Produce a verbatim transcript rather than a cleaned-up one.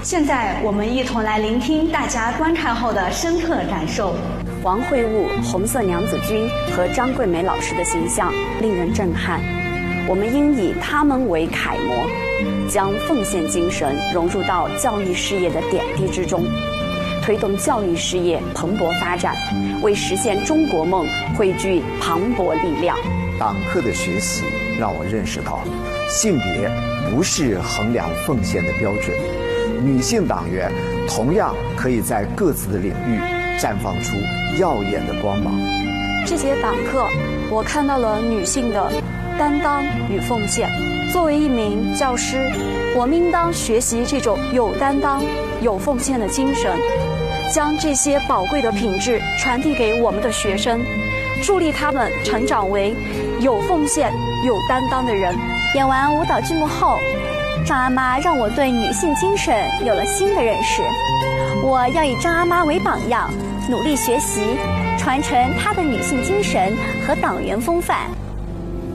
现在我们一同来聆听大家观看后的深刻感受。 王慧悟、红色娘子军和张桂梅老师的形象令人震撼，我们应以他们为楷模，将奉献精神融入到教育事业的点滴之中，推动教育事业蓬勃发展，为实现中国梦汇聚磅礴力量。 党课的学习让我认识到，性别不是衡量奉献的标准，女性党员同样可以在各自的领域绽放出耀眼的光芒。 这节党课，我看到了女性的担当与奉献。作为一名教师，我们应当学习这种有担当、有奉献的精神，将这些宝贵的品质传递给我们的学生，助力他们成长为有奉献、有担当的人。 演完舞蹈剧目后，张阿妈让我对女性精神有了新的认识。我要以张阿妈为榜样，努力学习，传承她的女性精神和党员风范。